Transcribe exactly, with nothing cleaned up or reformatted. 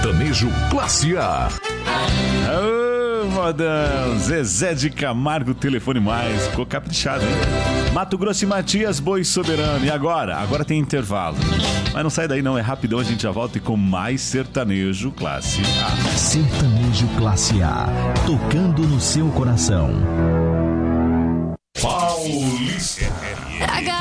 Sertanejo Classe A. Ô, modão, Zezé de Camargo, telefone mais. Ficou caprichado, hein? Mato Grosso e Matias, Boi Soberano. E agora? Agora tem intervalo. Mas não sai daí não, é rapidão, a gente já volta e com mais Sertanejo Classe A. Sertanejo Classe A, tocando no seu coração. Paulista.